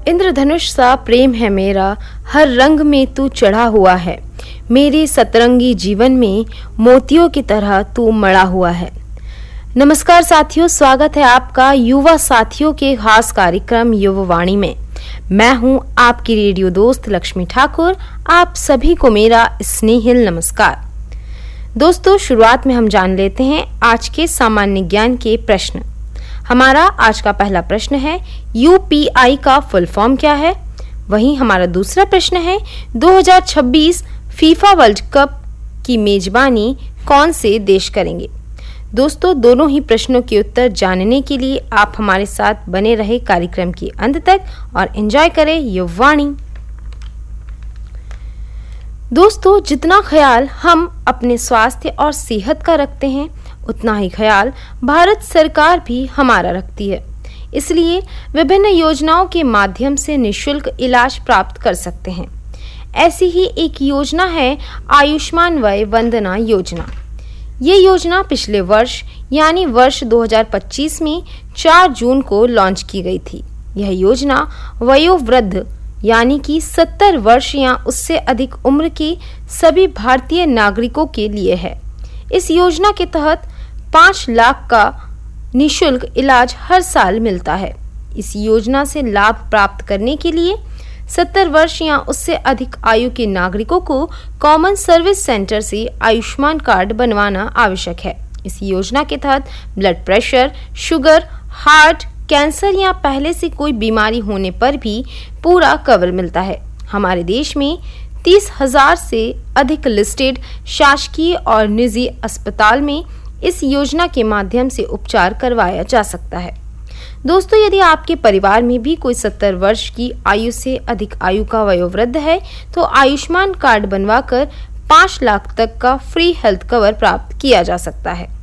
इंद्रधनुष सा प्रेम है मेरा, हर रंग में तू चढ़ा हुआ है। मेरे सतरंगी जीवन में मोतियों की तरह तू मड़ा हुआ है। नमस्कार साथियों, स्वागत है आपका युवा साथियों के खास कार्यक्रम युववाणी में। मैं हूं आपकी रेडियो दोस्त लक्ष्मी ठाकुर। आप सभी को मेरा स्नेहिल नमस्कार। दोस्तों, शुरुआत में हम जान लेते हैं आज के सामान्य ज्ञान के प्रश्न। हमारा आज का पहला प्रश्न है, यूपीआई का फुल फॉर्म क्या है? वहीं हमारा दूसरा प्रश्न है, 2026 फीफा वर्ल्ड कप की मेजबानी कौन से देश करेंगे? दोस्तों, दोनों ही प्रश्नों के उत्तर जानने के लिए आप हमारे साथ बने रहे कार्यक्रम के अंत तक और एंजॉय करें युववाणी। दोस्तों, जितना ख्याल हम अपने स्वास्थ्य और सेहत का रखते हैं, उतना ही ख्याल भारत सरकार भी हमारा रखती है। इसलिए विभिन्न योजनाओं के माध्यम से निःशुल्क इलाज प्राप्त कर सकते हैं। ऐसी ही एक योजना है आयुष्मान वय वंदना योजना। ये योजना पिछले वर्ष यानी वर्ष 2025 में 4 जून को लॉन्च की गई थी। यह योजना वयोवृद्ध यानी कि 70 वर्ष या उससे अधिक उम्र के सभी भारतीय नागरिकों के लिए है। इस योजना के तहत 5 लाख का निःशुल्क इलाज हर साल मिलता है। इस योजना से लाभ प्राप्त करने के लिए 70 वर्ष या उससे अधिक आयु के नागरिकों को कॉमन सर्विस सेंटर से आयुष्मान कार्ड बनवाना आवश्यक है। इस योजना के तहत blood pressure, sugar, heart, cancer या पहले से कोई बीमारी होने पर भी पूरा कवर मिलता है। हमारे देश में 30,000 से अधिक लिस्टेड शासकीय और निजी अस्पताल में इस योजना के माध्यम से उपचार करवाया जा सकता है। दोस्तों, यदि आपके परिवार में भी कोई 70 वर्ष की आयु से अधिक आयु का वयोवृद्ध है तो आयुष्मान कार्ड बनवाकर 5 लाख तक का फ्री हेल्थ कवर प्राप्त किया जा सकता है।